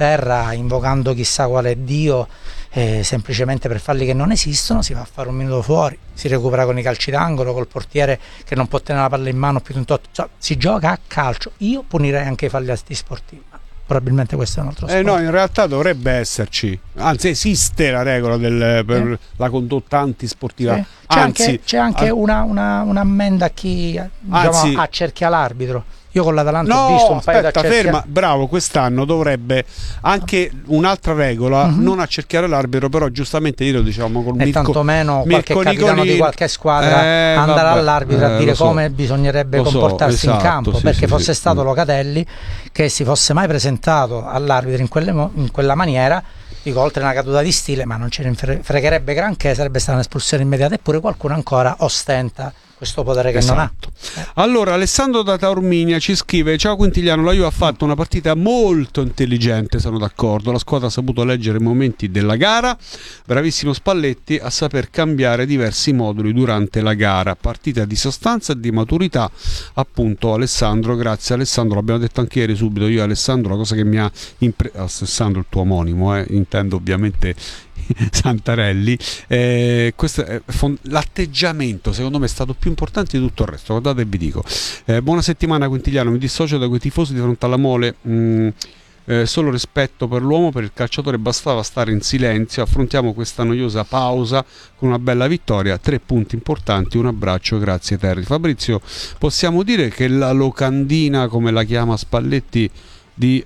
terra invocando chissà quale dio, semplicemente per falli che non esistono, si va a fare un minuto fuori, si recupera con i calci d'angolo, col portiere che non può tenere la palla in mano più di un tot, cioè, si gioca a calcio. Io punirei anche i falli antisportivi, ma probabilmente questo è un altro sport. No, in realtà dovrebbe esserci, anzi esiste la regola per la condotta antisportiva. Sì. C'è anche un'ammenda a chi accerchia l'arbitro. Io con l'Atalanta ho visto un paio di accerchiati. Ferma, bravo, quest'anno dovrebbe anche un'altra regola, non accerchiare l'arbitro, però giustamente io lo diciamo con e tantomeno qualche capitano di qualche squadra andare all'arbitro a dire come bisognerebbe comportarsi in campo, perché fosse stato Locatelli che si fosse mai presentato all'arbitro in quella maniera, dico, oltre una caduta di stile, ma non ce ne fregherebbe granché, sarebbe stata un'espulsione immediata, eppure qualcuno ancora ostenta questo potere che non ha. Allora Alessandro da Taorminia ci scrive: ciao Quintigliano, la Juve ha fatto una partita molto intelligente, sono d'accordo, la squadra ha saputo leggere i momenti della gara, bravissimo Spalletti a saper cambiare diversi moduli durante la gara, partita di sostanza e di maturità, appunto. Alessandro, grazie Alessandro, l'abbiamo detto anche ieri subito io Alessandro, la cosa che mi ha Alessandro il tuo omonimo, intendo ovviamente Santarelli, questo l'atteggiamento secondo me è stato più importante di tutto il resto, guardate, vi dico, buona settimana Quintigliano, mi dissocio da quei tifosi di fronte alla Mole, solo rispetto per l'uomo, per il calciatore bastava stare in silenzio, affrontiamo questa noiosa pausa con una bella vittoria, 3 punti importanti, un abbraccio, grazie Terry. Fabrizio, possiamo dire che la locandina, come la chiama Spalletti, di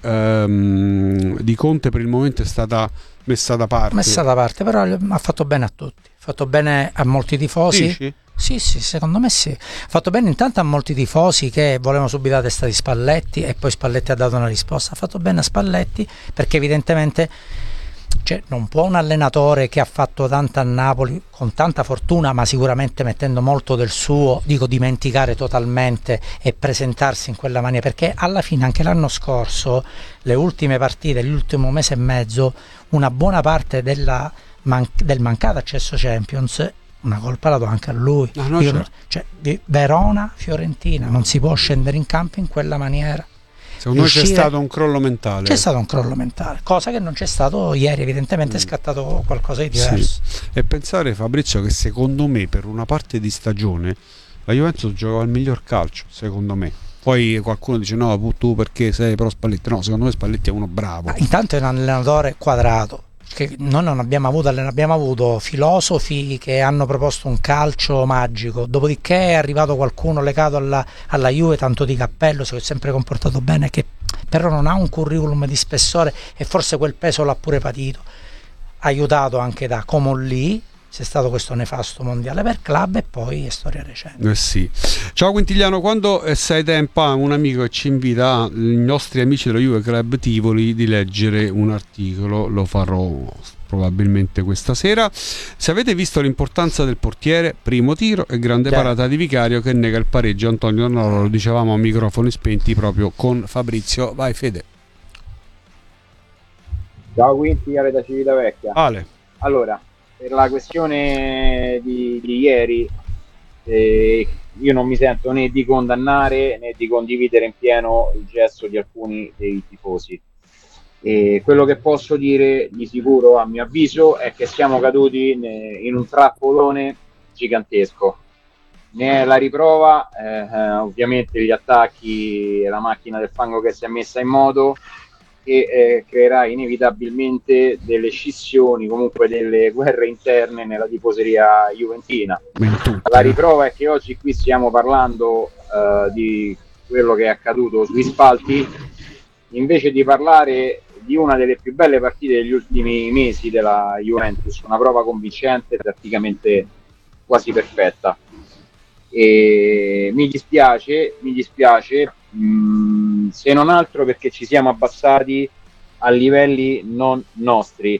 Conte per il momento è stata messa da parte, però ha fatto bene a tutti, ha fatto bene a molti tifosi. Dici? Sì, secondo me sì, ha fatto bene intanto a molti tifosi che volevano subito la testa di Spalletti e poi Spalletti ha dato una risposta, ha fatto bene a Spalletti perché evidentemente non può un allenatore che ha fatto tanto a Napoli con tanta fortuna, ma sicuramente mettendo molto del suo, dimenticare totalmente e presentarsi in quella maniera, perché alla fine anche l'anno scorso, le ultime partite, l'ultimo mese e mezzo, una buona parte del mancato accesso Champions, una colpa la do anche a lui. Verona, Fiorentina, non si può scendere in campo in quella maniera. Secondo me c'è stato un crollo mentale. C'è stato un crollo mentale, cosa che non c'è stato ieri, evidentemente è scattato qualcosa di diverso. Sì. E pensare, Fabrizio, che secondo me per una parte di stagione la Juventus giocava il miglior calcio, secondo me. Poi qualcuno dice no, tu perché sei però Spalletti? No, secondo me Spalletti è uno bravo. Intanto è un allenatore quadrato, che noi non abbiamo avuto filosofi che hanno proposto un calcio magico, dopodiché è arrivato qualcuno legato alla Juve, tanto di cappello, si è sempre comportato bene, che però non ha un curriculum di spessore e forse quel peso l'ha pure patito, aiutato anche da Comolli. C'è stato questo nefasto mondiale per club e poi è storia recente. Sì. Ciao Quintigliano, quando sei tempo un amico che ci invita, i nostri amici della Juve Club Tivoli, di leggere un articolo, lo farò probabilmente questa sera. Se avete visto l'importanza del portiere, primo tiro e grande parata di Vicario che nega il pareggio, Antonio Noro, lo dicevamo a microfoni spenti proprio con Fabrizio. Vai Fede. Ciao Quinti, Ale da Civitavecchia. Ale. Allora, per la questione di ieri, io non mi sento né di condannare né di condividere in pieno il gesto di alcuni dei tifosi. E quello che posso dire di sicuro, a mio avviso, è che siamo caduti in un trappolone gigantesco. Ne è la riprova, ovviamente gli attacchi e la macchina del fango che si è messa in moto, che creerà inevitabilmente delle scissioni, comunque delle guerre interne nella tifoseria juventina. La riprova è che oggi qui stiamo parlando di quello che è accaduto sui spalti, invece di parlare di una delle più belle partite degli ultimi mesi della Juventus, una prova convincente, praticamente quasi perfetta. E mi dispiace, se non altro perché ci siamo abbassati a livelli non nostri.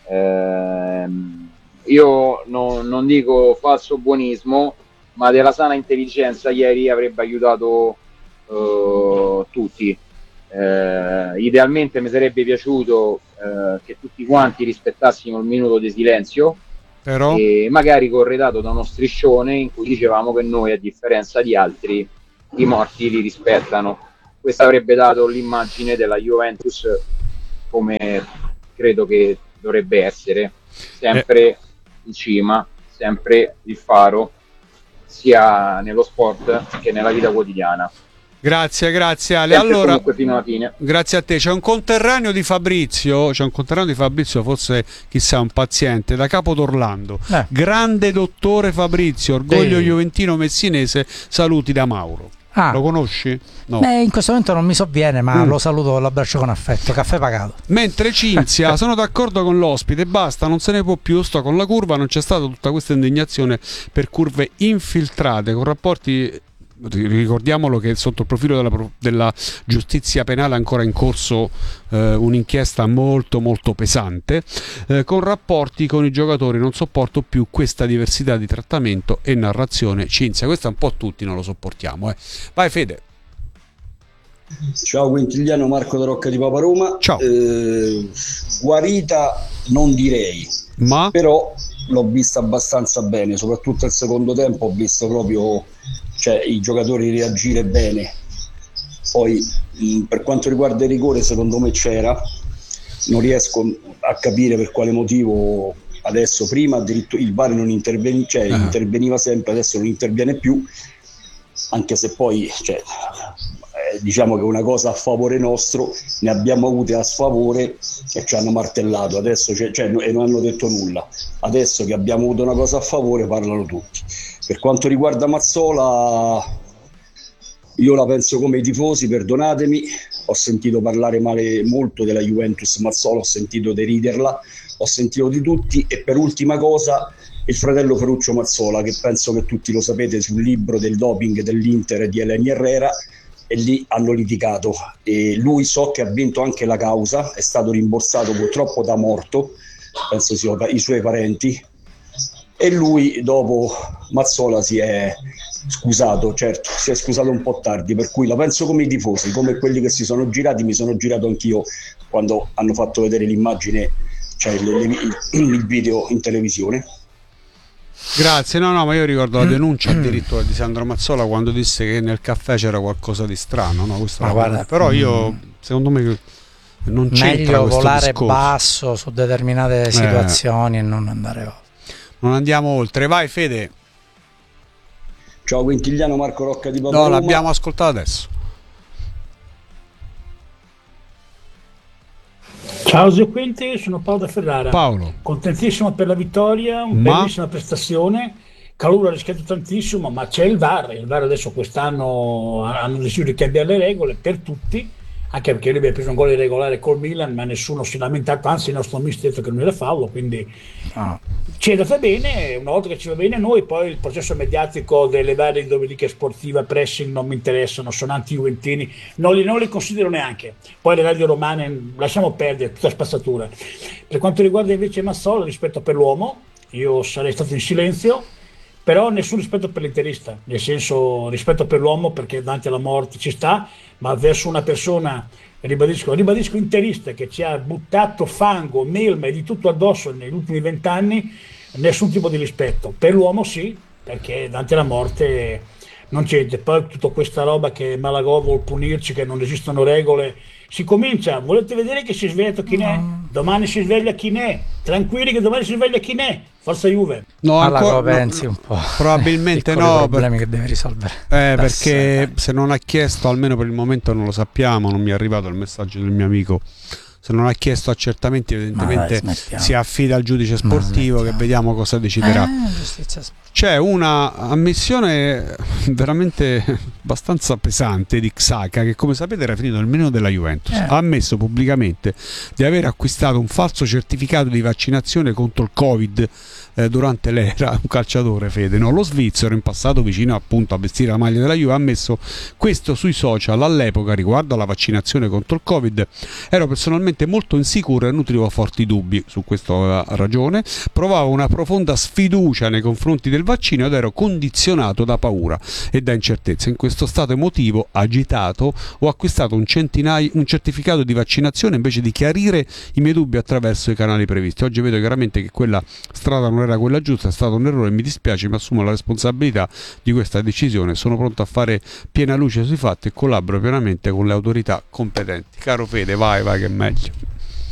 Io non dico falso buonismo, ma della sana intelligenza ieri avrebbe aiutato tutti. Idealmente mi sarebbe piaciuto che tutti quanti rispettassimo il minuto di silenzio, però... e magari corredato da uno striscione in cui dicevamo che noi, a differenza di altri, i morti li rispettano. Questo avrebbe dato l'immagine della Juventus come credo che dovrebbe essere, sempre in cima, sempre il faro, sia nello sport che nella vita quotidiana. Grazie Ale. Sempre Allora, fino alla fine. grazie a te. C'è un conterraneo di Fabrizio, forse chissà un paziente, da Capo d'Orlando. Grande dottore Fabrizio, orgoglio juventino messinese, saluti da Mauro. Lo conosci? No. In questo momento non mi sovviene, ma lo saluto con l'abbraccio con affetto. Caffè pagato. Mentre Cinzia, sono d'accordo con l'ospite, basta, non se ne può più, sto con la curva, non c'è stata tutta questa indignazione per curve infiltrate con rapporti. Ricordiamolo che sotto il profilo della giustizia penale è ancora in corso un'inchiesta molto molto pesante, con rapporti con i giocatori. Non sopporto più questa diversità di trattamento e narrazione. Cinzia, questo un po' tutti non lo sopportiamo. Vai Fede. Ciao Quintiliano, Marco da Rocca di Papa Roma. Ciao. Guarita non direi, ma però l'ho vista abbastanza bene, soprattutto il secondo tempo ho visto proprio i giocatori reagire bene. Poi per quanto riguarda il rigore, secondo me c'era, non riesco a capire per quale motivo adesso. Prima addirittura il VAR non interveniva sempre, adesso non interviene più, anche se poi diciamo che una cosa a favore nostro ne abbiamo avute a sfavore e ci hanno martellato adesso, e non hanno detto nulla. Adesso che abbiamo avuto una cosa a favore parlano tutti. Per quanto riguarda Mazzola, io la penso come i tifosi, perdonatemi, ho sentito parlare male molto della Juventus Mazzola, ho sentito deriderla, ho sentito di tutti. E per ultima cosa, il fratello Ferruccio Mazzola, che penso che tutti lo sapete, sul libro del doping dell'Inter di Eleni Herrera, e lì hanno litigato e lui so che ha vinto anche la causa, è stato rimborsato purtroppo da morto, penso sia i suoi parenti, e lui dopo Mazzola si è scusato, certo si è scusato un po' tardi, per cui la penso come i tifosi, come quelli che si sono girati. Mi sono girato anch'io quando hanno fatto vedere l'immagine, il video in televisione. Grazie, no, ma io ricordo la denuncia addirittura di Sandro Mazzola quando disse che nel caffè c'era qualcosa di strano, no? Guarda, però secondo me non c'entra meglio questo volare discorso. Basso su determinate situazioni e non andare oltre. Non andiamo oltre, vai Fede. Ciao Quintiliano, Marco Rocca di Papa No, Roma. l'abbiamo ascoltato adesso. Ciao Zio Quinti, sono Paolo da Ferrara. Paolo. Contentissimo per la vittoria, bellissima prestazione. Calura ha rischiato tantissimo, ma c'è il VAR. Il VAR adesso quest'anno hanno deciso di cambiare le regole per tutti, anche perché lui aveva preso un gol irregolare col Milan, ma nessuno si è lamentato, anzi il nostro mister ha detto che non era fallo, quindi ci è andata bene. Una volta che ci va bene a noi, poi il processo mediatico delle varie domeliche sportive, pressing, non mi interessano, sono anti-juventini, non li considero neanche. Poi le radio romane lasciamo perdere, tutta spazzatura. Per quanto riguarda invece Mazzola, rispetto per l'uomo, io sarei stato in silenzio, però nessun rispetto per l'interista, nel senso rispetto per l'uomo, perché davanti alla morte ci sta, ma verso una persona, ribadisco interista, che ci ha buttato fango, melma e di tutto addosso negli ultimi 20 anni, nessun tipo di rispetto. Per l'uomo sì, perché davanti alla morte non c'è. Poi tutta questa roba che Malagò vuol punirci, che non esistono regole, si comincia, volete vedere che si è svegliato chi ne è? Domani si sveglia chi ne è, tranquilli che domani si sveglia chi ne è. Forza Juve. No, ancora pensi un po'. Probabilmente no. Problemi che deve risolvere. Perché se non ha chiesto, almeno per il momento non lo sappiamo, non mi è arrivato il messaggio del mio amico. Se non ha chiesto accertamenti, evidentemente si affida al giudice sportivo, che vediamo cosa deciderà. C'è una ammissione veramente abbastanza pesante di Xhaka, che come sapete era finito nel menù della Juventus. Ha ammesso pubblicamente di aver acquistato un falso certificato di vaccinazione contro il Covid durante l'era, un calciatore, Fede, no? Lo svizzero, in passato vicino appunto a vestire la maglia della Juve, ha ammesso questo sui social. All'epoca, riguardo alla vaccinazione contro il Covid, ero personalmente molto insicuro e nutrivo forti dubbi. Su questo aveva ragione. Provavo una profonda sfiducia nei confronti del vaccino ed ero condizionato da paura e da incertezza. In questo stato emotivo agitato ho acquistato un certificato di vaccinazione invece di chiarire i miei dubbi attraverso i canali previsti. Oggi vedo chiaramente che quella strada non era quella giusta, è stato un errore, mi dispiace, mi assumo la responsabilità di questa decisione, sono pronto a fare piena luce sui fatti e collaboro pienamente con le autorità competenti. Caro Fede, vai che è meglio.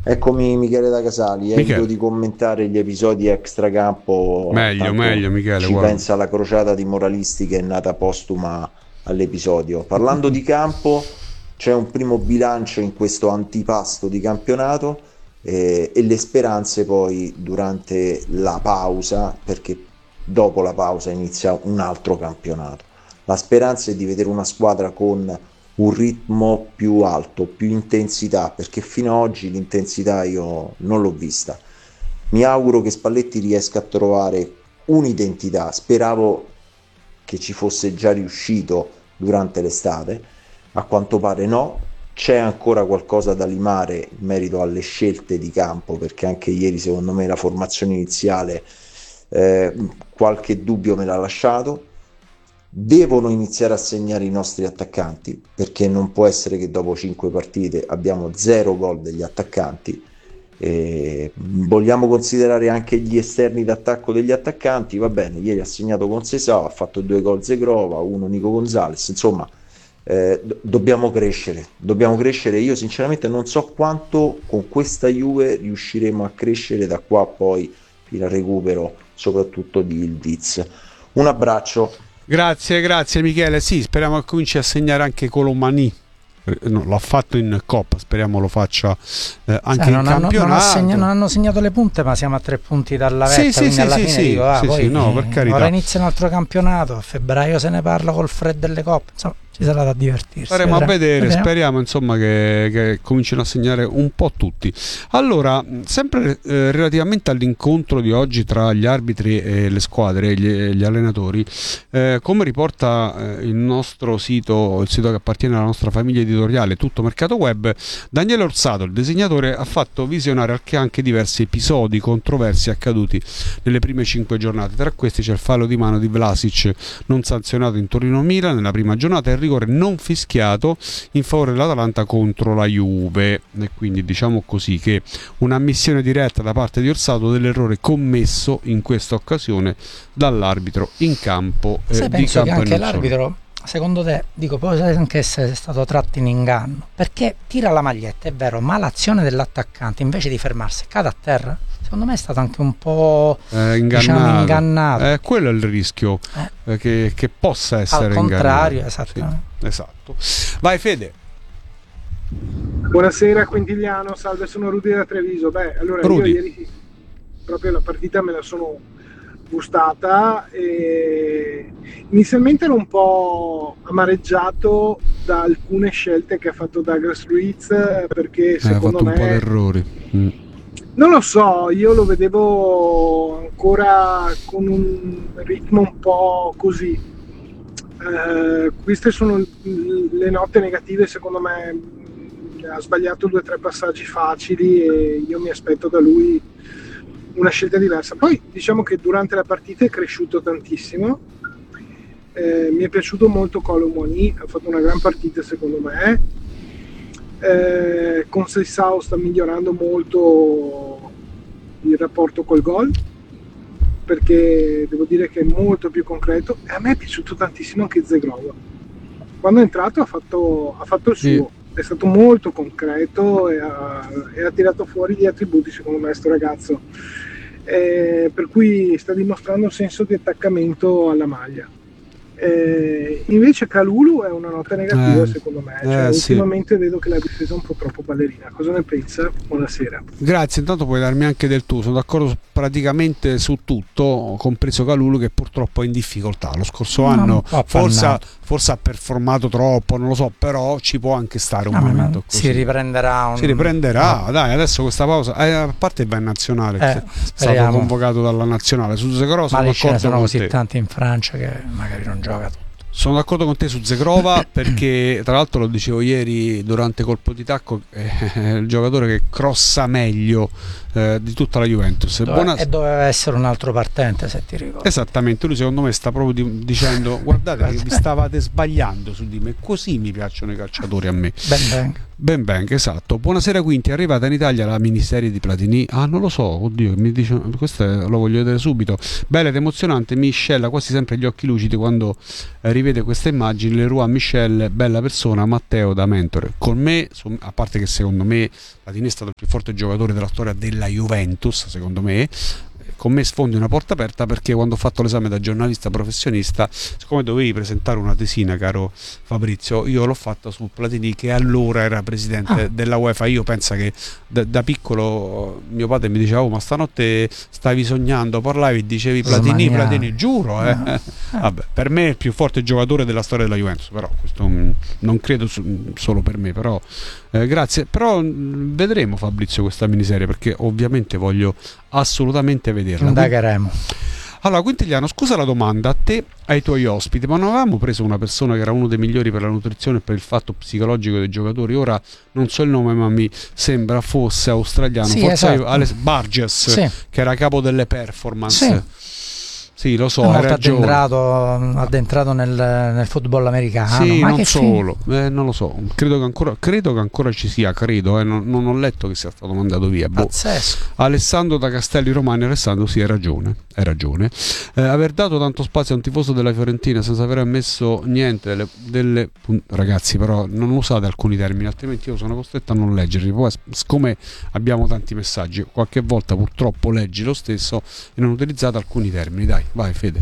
Eccomi Michele da Casali, Michele. evito di commentare gli episodi extracampo. Meglio, tanto Michele, ci guarda. pensa la crociata di moralisti che è nata postuma all'episodio. Parlando di campo, c'è un primo bilancio in questo antipasto di campionato e le speranze poi durante la pausa, perché dopo la pausa inizia un altro campionato. La speranza è di vedere una squadra con un ritmo più alto, più intensità, perché fino ad oggi l'intensità io non l'ho vista. Mi auguro che Spalletti riesca a trovare un'identità, speravo che ci fosse già riuscito durante l'estate, a quanto pare no, c'è ancora qualcosa da limare in merito alle scelte di campo, perché anche ieri secondo me la formazione iniziale qualche dubbio me l'ha lasciato. Devono iniziare a segnare i nostri attaccanti, perché non può essere che dopo 5 partite abbiamo 0 gol degli attaccanti. Vogliamo considerare anche gli esterni d'attacco degli attaccanti, va bene, ieri ha segnato con Sesao, ha fatto 2 gol Zegrova, 1 Nico Gonzalez, insomma dobbiamo crescere. Io sinceramente non so quanto con questa Juve riusciremo a crescere da qua poi fino al recupero soprattutto di Ildiz. Un abbraccio. Grazie Michele. Sì, speriamo che cominci a segnare anche Colomani. No, l'ha fatto in Coppa, speriamo lo faccia anche in campionato. Non hanno segnato le punte, ma siamo a 3 punti dalla vetta, quindi alla fine dico, poi no, per carità. ora inizia un altro campionato, a febbraio se ne parla col freddo delle coppe, insomma ci sarà da divertirsi. Staremo a vedere, speriamo insomma che cominciano a segnare un po' tutti. Allora, sempre relativamente all'incontro di oggi tra gli arbitri e le squadre, gli allenatori, come riporta il nostro sito, il sito che appartiene alla nostra famiglia editoriale Tutto Mercato Web, Daniele Orsato, il disegnatore, ha fatto visionare anche diversi episodi controversi accaduti nelle prime 5 giornate. Tra questi c'è il fallo di mano di Vlasic non sanzionato in Torino-Milan nella prima giornata e il rigore non fischiato in favore dell'Atalanta contro la Juve, e quindi diciamo così che un'ammissione diretta da parte di Orsato dell'errore commesso in questa occasione dall'arbitro in campo. Penso che anche l'arbitro, secondo te, dico, può anche essere stato tratto in inganno, perché tira la maglietta, è vero, ma l'azione dell'attaccante invece di fermarsi cade a terra. Secondo me è stato anche un po' ingannato. Quello è il rischio, che possa essere al contrario, ingannato. Sì, esatto. Vai Fede. Buonasera Quintigliano, salve, sono Rudy da Treviso. Allora Rudy. Io ieri proprio la partita me la sono gustata e inizialmente ero un po' amareggiato da alcune scelte che ha fatto Douglas Luiz, perché secondo me ha fatto un po' di errori. Non lo so, io lo vedevo ancora con un ritmo un po' così. Queste sono le note negative, secondo me. Ha sbagliato 2 o 3 passaggi facili e io mi aspetto da lui una scelta diversa. Poi diciamo che durante la partita è cresciuto tantissimo. Mi è piaciuto molto Colomani, ha fatto una gran partita secondo me. Con Sessao sta migliorando molto il rapporto col gol, perché devo dire che è molto più concreto, e a me è piaciuto tantissimo anche Zegrova. Quando è entrato ha fatto il suo, è stato molto concreto e ha tirato fuori gli attributi secondo me sto ragazzo, per cui sta dimostrando senso di attaccamento alla maglia. Invece Kalulu è una nota negativa secondo me, ultimamente vedo che la difesa è un po' troppo ballerina. Cosa ne pensa? Buonasera. Grazie, intanto puoi darmi anche del tuo. Sono d'accordo praticamente su tutto, compreso Kalulu che purtroppo è in difficoltà. Lo scorso anno forse ha performato troppo, non lo so, però ci può anche stare un momento così. Si riprenderà, dai, adesso questa pausa, a parte va in nazionale, è stato convocato dalla nazionale. Su Zegrova sono d'accordo, sono così tanti in Francia che magari non gioca tutto. Sono d'accordo con te su Zegrova perché tra l'altro lo dicevo ieri durante Colpo di Tacco, è il giocatore che crossa meglio di tutta la Juventus. E doveva essere un altro partente, se ti ricordi. Esattamente, lui secondo me sta proprio dicendo guardate che vi stavate sbagliando su di me, così mi piacciono i calciatori a me. Ben, esatto. Buonasera Quinti, è arrivata in Italia la miniserie di Platini? Ah, non lo so, oddio, mi dice, questo lo voglio vedere subito. Bella ed emozionante, Michelle ha quasi sempre gli occhi lucidi quando rivede queste immagini. Leroy Michelle, bella persona, Matteo da mentore. Con me, a parte che secondo me Platini è stato il più forte giocatore della storia della Juventus, secondo me, con me sfondi una porta aperta, perché quando ho fatto l'esame da giornalista professionista, siccome dovevi presentare una tesina, caro Fabrizio, io l'ho fatta su Platini, che allora era presidente della UEFA. Io penso che da piccolo mio padre mi diceva: oh, ma stanotte stavi sognando, parlavi e dicevi Platini, giuro. Vabbè, per me è il più forte giocatore della storia della Juventus, però questo non credo solo per me, però grazie. Però vedremo, Fabrizio, questa miniserie, perché ovviamente voglio assolutamente vederla. Indagheremo. Allora, Quintiliano, scusa la domanda, a te, ai tuoi ospiti, ma non avevamo preso una persona che era uno dei migliori per la nutrizione e per il fatto psicologico dei giocatori? Ora non so il nome, ma mi sembra fosse australiano, sì, forse esatto. Alex Burgess, sì, che era capo delle performance. Sì, lo so, è hai molto addentrato nel football americano. Sì, ma non che solo, non lo so, credo che ancora ci sia, non ho letto che sia stato mandato via. Pazzesco. Alessandro da Castelli Romani. Alessandro, sì, hai ragione. Aver dato tanto spazio a un tifoso della Fiorentina senza aver ammesso niente ragazzi, però non usate alcuni termini, altrimenti io sono costretto a non leggerli. Poi, siccome abbiamo tanti messaggi, qualche volta purtroppo leggi lo stesso e non utilizzate alcuni termini. Dai, vai Fede.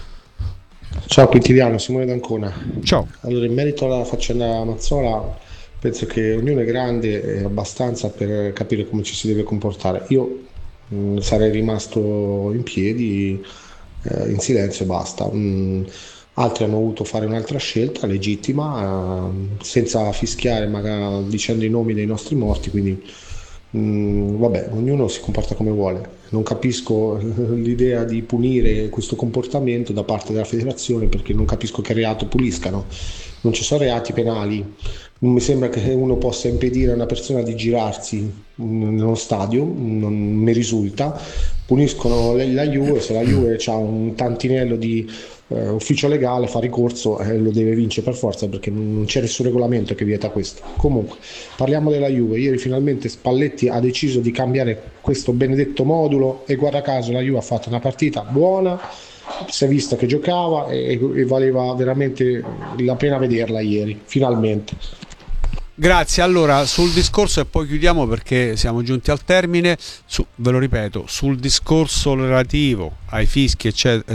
Ciao Quintiliano, Simone D'Ancona. Ciao. Allora, in merito alla faccenda Mazzola, penso che ognuno è grande e abbastanza per capire come ci si deve comportare. Io sarei rimasto in piedi, in silenzio e basta. Altri hanno voluto fare un'altra scelta legittima, senza fischiare, magari dicendo i nomi dei nostri morti, quindi vabbè, ognuno si comporta come vuole. Non capisco l'idea di punire questo comportamento da parte della federazione, perché non capisco che reato puliscano. Non ci sono reati penali, non mi sembra che uno possa impedire a una persona di girarsi nello stadio, non mi risulta. Puniscono la Juve, se la Juve ha un tantinello di ufficio legale, fa ricorso, lo deve vincere per forza, perché non c'è nessun regolamento che vieta questo. Comunque, parliamo della Juve. Ieri finalmente Spalletti ha deciso di cambiare questo benedetto modulo e guarda caso la Juve ha fatto una partita buona, si è vista che giocava e valeva veramente la pena vederla ieri, finalmente. Grazie. Allora, sul discorso, e poi chiudiamo perché siamo giunti al termine, ve lo ripeto, sul discorso relativo ai fischi,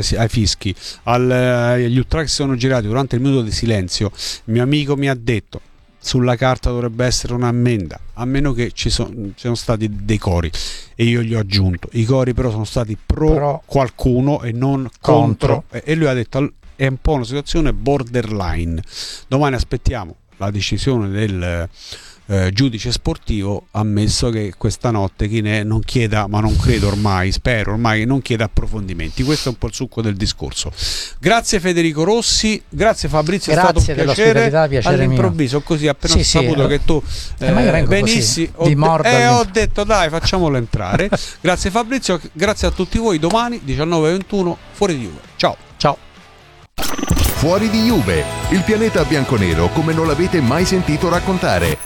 agli ultra che sono girati durante il minuto di silenzio, il mio amico mi ha detto: sulla carta dovrebbe essere un'ammenda, a meno che siano stati dei cori, e io gli ho aggiunto: i cori però sono stati pro qualcuno e non contro. E lui ha detto: è un po' una situazione borderline. Domani aspettiamo la decisione del giudice sportivo, ammesso che questa notte chi ne non chieda, ma non credo ormai, spero ormai che non chieda approfondimenti. Questo è un po' il succo del discorso. Grazie Federico Rossi, grazie Fabrizio, grazie, è stato un piacere all'improvviso mio. Così appena ho saputo che tu venissi ho detto dai, facciamolo entrare. Grazie Fabrizio, grazie a tutti voi. Domani 19:21 Fuori di Juve. Ciao. Fuori di Juve, il pianeta bianconero come non l'avete mai sentito raccontare.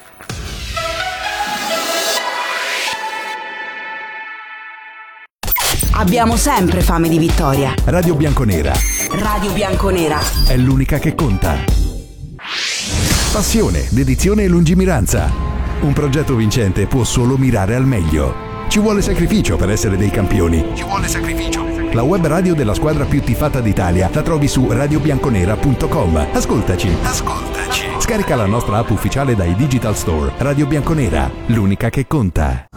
Abbiamo sempre fame di vittoria. Radio Bianconera. Radio Bianconera È l'unica che conta. Passione, dedizione e lungimiranza. Un progetto vincente può solo mirare al meglio. Ci vuole sacrificio per essere dei campioni. La web radio della squadra più tifata d'Italia la trovi su radiobianconera.com. Ascoltaci. Scarica la nostra app ufficiale dai Digital Store. Radio Bianconera, l'unica che conta.